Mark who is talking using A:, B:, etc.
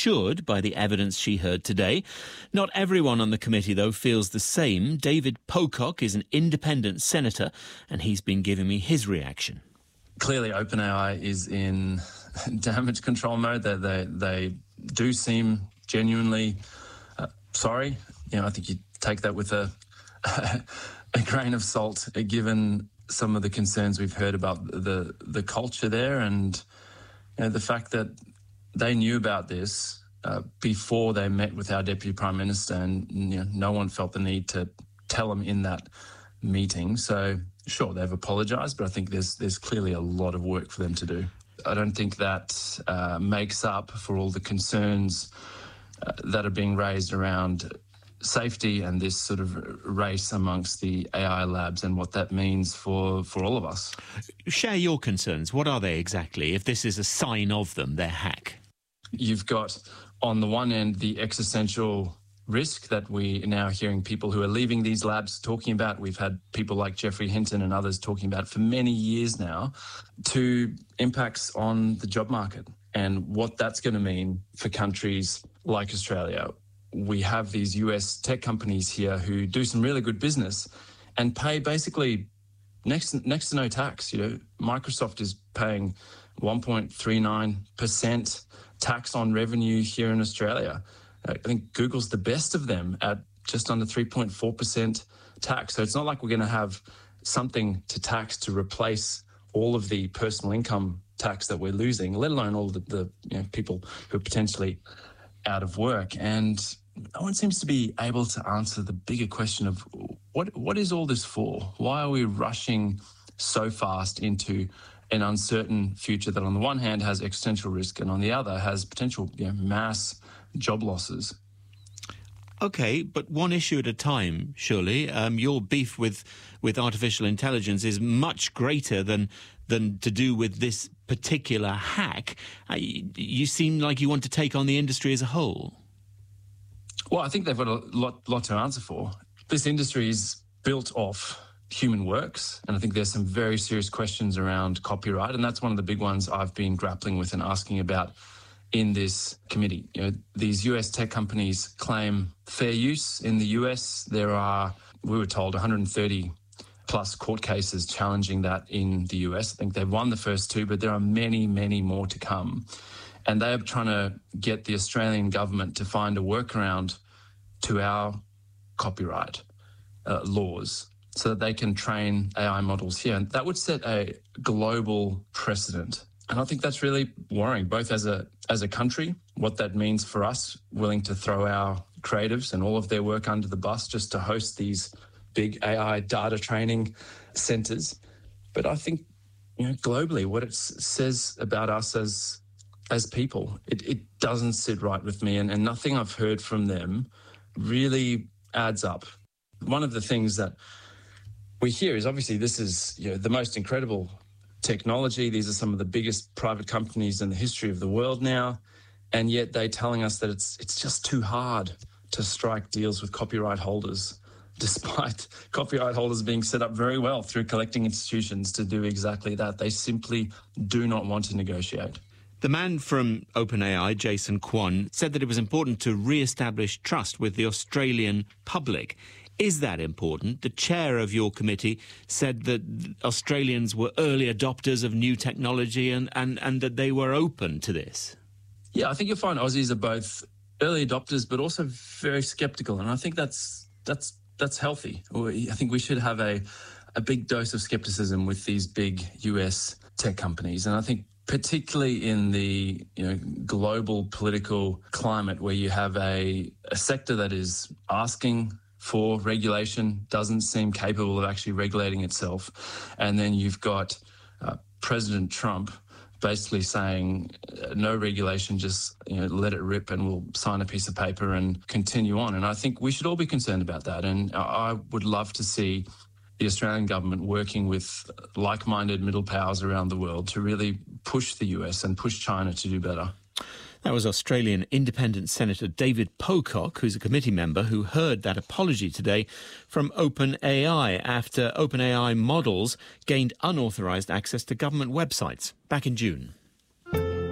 A: reassured by the evidence she heard today. Not everyone on the committee, though, feels the same. David Pocock is an independent senator, and he's been giving me his reaction.
B: Clearly, OpenAI is in damage control mode. They do seem genuinely sorry. I think you take that with a grain of salt, given some of the concerns we've heard about the culture there, and the fact that they knew about this before they met with our Deputy Prime Minister, and no one felt the need to tell them in that meeting. So sure, they've apologised, but I think there's clearly a lot of work for them to do. I don't think that makes up for all the concerns that are being raised around safety and this sort of race amongst the AI labs and what that means for all of us.
A: Share your concerns. What are they exactly, if this is a sign of them, their hack?
B: You've got, on the one end, the existential risk that we are now hearing people who are leaving these labs talking about. We've had people like Geoffrey Hinton and others talking about for many years now, to impacts on the job market and what that's going to mean for countries like Australia. We have these US tech companies here who do some really good business and pay basically next to no tax. Microsoft is paying 1.39% tax on revenue here in Australia. I think Google's the best of them at just under 3.4% tax. So it's not like we're going to have something to tax to replace all of the personal income tax that we're losing, let alone all the people who are potentially out of work. And no one seems to be able to answer the bigger question of what is all this for? Why are we rushing so fast into an uncertain future that on the one hand has existential risk and on the other has potential mass job losses?
A: OK, but one issue at a time, surely. Your beef with artificial intelligence is much greater than to do with this particular hack. You seem like you want to take on the industry as a whole.
B: Well, I think they've got a lot to answer for. This industry is built off human works, and I think there's some very serious questions around copyright, and that's one of the big ones I've been grappling with and asking about in this committee. These US tech companies claim fair use in the US. There are, we were told, 130 plus court cases challenging that in the US. I think they've won the first two, but there are many, many more to come. And they are trying to get the Australian government to find a workaround to our copyright laws so that they can train AI models here. And that would set a global precedent. And I think that's really worrying, both as a country, what that means for us, willing to throw our creatives and all of their work under the bus just to host these big AI data training centres. But I think, globally, what it says about us as people, it doesn't sit right with me, and nothing I've heard from them really adds up. One of the things that we hear is obviously this is the most incredible technology. These are some of the biggest private companies in the history of the world now, and yet they're telling us that it's just too hard to strike deals with copyright holders, despite copyright holders being set up very well through collecting institutions to do exactly that. They simply do not want to negotiate.
A: The man from OpenAI, Jason Kwon, said that it was important to re-establish trust with the Australian public. Is that important? The chair of your committee said that Australians were early adopters of new technology and that they were open to this.
B: Yeah, I think you'll find Aussies are both early adopters but also very sceptical, and I think that's healthy. I think we should have a big dose of scepticism with these big US tech companies, and I think particularly in the global political climate where you have a sector that is asking for regulation, doesn't seem capable of actually regulating itself, and then you've got President Trump basically saying no regulation, just let it rip and we'll sign a piece of paper and continue on. And I think we should all be concerned about that, and I would love to see the Australian government working with like-minded middle powers around the world to really push the US and push China to do better.
A: That was Australian Independent Senator David Pocock, who's a committee member, who heard that apology today from OpenAI after OpenAI models gained unauthorised access to government websites back in June.